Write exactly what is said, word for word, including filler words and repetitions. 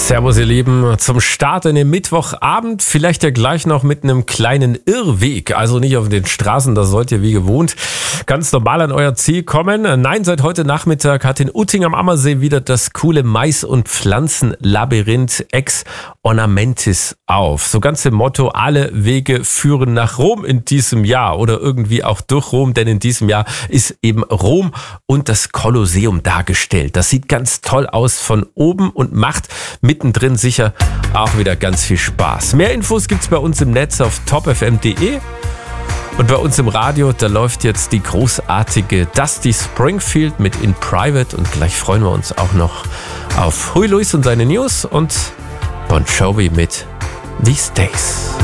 Servus ihr Lieben, zum Start in den Mittwochabend, vielleicht ja gleich noch mit einem kleinen Irrweg, also nicht auf den Straßen, da sollt ihr wie gewohnt ganz normal an euer Ziel kommen. Nein, seit heute Nachmittag hat in Utting am Ammersee wieder das coole Mais- und Pflanzenlabyrinth Ex Ornamentis auf. So ganz im Motto, alle Wege führen nach Rom in diesem Jahr oder irgendwie auch durch Rom, denn in diesem Jahr ist eben Rom und das Kolosseum dargestellt. Das sieht ganz toll aus von oben und macht mittendrin sicher auch wieder ganz viel Spaß. Mehr Infos gibt's bei uns im Netz auf top f m punkt d e und bei uns im Radio, da läuft jetzt die großartige Dusty Springfield mit In Private und gleich freuen wir uns auch noch auf Huey Lewis und seine News und Bon Jovi mit These Days.